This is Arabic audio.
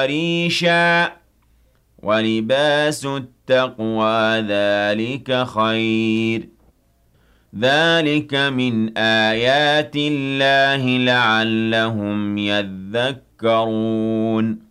رِيشًا ۖ وَلِبَاسُ التَّقْوَىٰ ذَٰلِكَ خَيْرٌ ۚ ذَٰلِكَ مِنْ آيَاتِ اللَّهِ لَعَلَّهُمْ يَذَّكَّرُونَ